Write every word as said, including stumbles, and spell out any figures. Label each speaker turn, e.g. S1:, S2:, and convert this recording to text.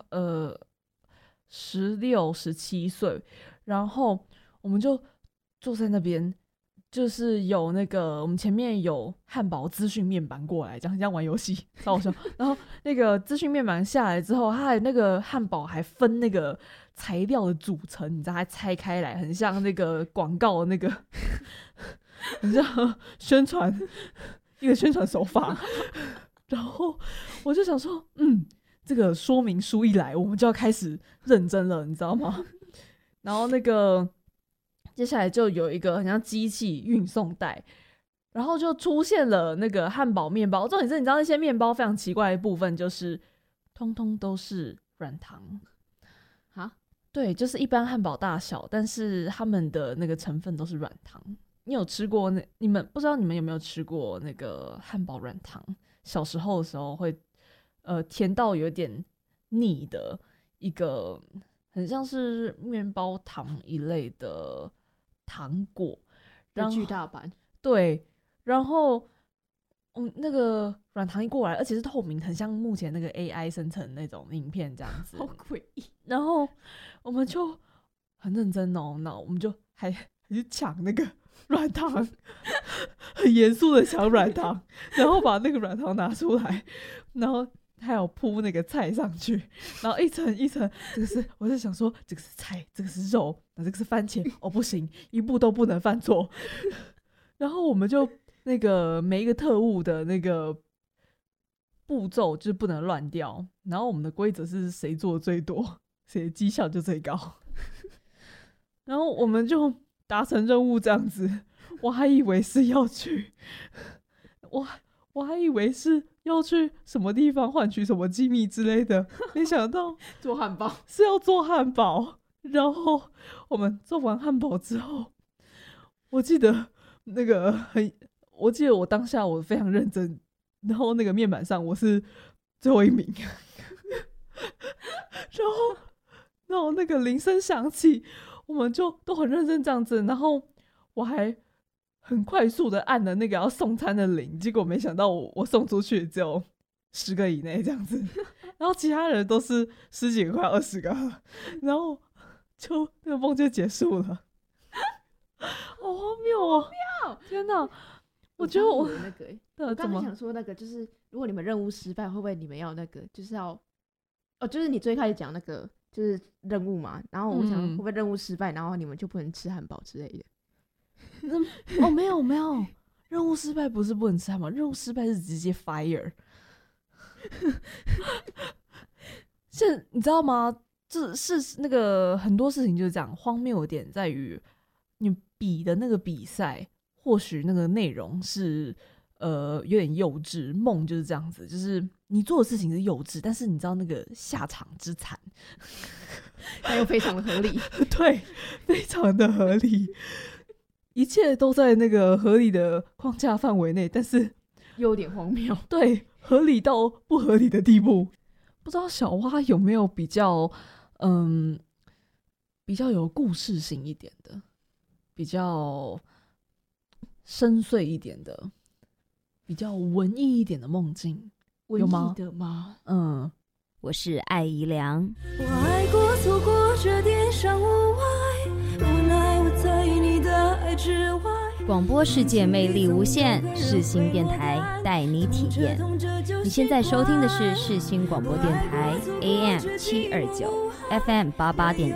S1: 呃十六、十七岁，然后我们就坐在那边，就是有那个我们前面有汉堡资讯面板过来，这样很像玩游戏，超好笑。然后那个资讯面板下来之后，它还那个汉堡还分那个材料的组成，你知道，还拆开来，很像那个广告的那个，很像宣传一个宣传手法。然后我就想说，嗯，这个说明书一来，我们就要开始认真了，你知道吗？然后那个接下来就有一个很像机器运送带，然后就出现了那个汉堡面包。重点是，你知道那些面包非常奇怪的部分，就是通通都是软糖
S2: 啊？
S1: 对，就是一般汉堡大小，但是他们的那个成分都是软糖。你有吃过那？你们不知道你们有没有吃过那个汉堡软糖？小时候的时候会，呃，甜到有点腻的一个，很像是面包糖一类的糖果，然后
S2: 巨大版。
S1: 对，然后嗯，那个软糖一过来，而且是透明，很像目前那个 A I 生成那种影片这样子，
S2: 好诡异。
S1: 然后我们就很认真哦，那我们就还还去抢那个软糖，很严肃的抢软糖，然后把那个软糖拿出来，然后还有铺那个菜上去，然后一层一层，这个是我在想说，这个是菜，这个是肉，那这个是番茄，哦不行，一步都不能犯错。然后我们就那个每一个特务的那个步骤就是不能乱掉，然后我们的规则是谁做的最多，谁的绩效就最高。然后我们就达成任务这样子，我还以为是要去，我我还以为是要去什么地方换取什么机密之类的，没想到
S2: 做汉堡
S1: 是要做汉堡。然后我们做完汉堡之后，我记得那个很，我记得我当下我非常认真，然后那个面板上我是最后一名，然后然后那个铃声响起，我们就都很认真这样子，然后我还很快速的按了那个要送餐的铃，结果没想到我我送出去只有十个以内这样子，然后其他人都是十几个快二十个，然后就那个梦就结束了。好荒谬哦！天哪，我觉得我
S2: 我那个、欸，我刚才想说那个就是，如果你们任务失败，会不会你们要那个就是要哦，就是你最开始讲那个就是任务嘛，然后我想会不会任务失败，然后你们就不能吃汉堡之类的？
S1: 嗯、哦，没有没有，任务失败不是不能吃汉堡，任务失败是直接 fire。是，你知道吗？这是那个很多事情就是这样，荒谬的点在于你比的那个比赛，或许那个内容是呃有点幼稚，梦就是这样子，就是你做的事情是幼稚，但是你知道那个下场之惨，
S2: 但又非常的合理。
S1: 对，非常的合理，一切都在那个合理的框架范围内，但是
S2: 又有点荒谬，
S1: 对，合理到不合理的地步。不知道小蛙有没有比较嗯比较有故事性一点的，比较深邃一点的，比较文艺一点的梦境，有吗？
S2: 文艺的吗？
S1: 嗯，
S3: 我是艾怡良。
S4: 我爱过错过这点伤无碍，无奈我在你的爱之外。
S3: 广播世界魅力无限，世新电台带你体验。你现在收听的是世新广播电台 A M 七二九 F M 八八点